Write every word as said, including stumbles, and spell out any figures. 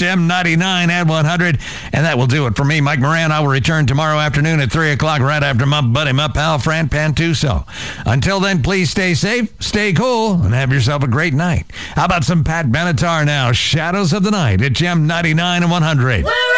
M ninety-nine and one hundred. And that will do it for me, Mike Moran. I will return tomorrow afternoon at three o'clock right after my buddy, my pal, Fran Pantuso. Until then, please stay safe, stay cool, and have yourself a great night. How about some Pat Benatar now? Shadows of the Night at M ninety-nine and one hundred. Woo!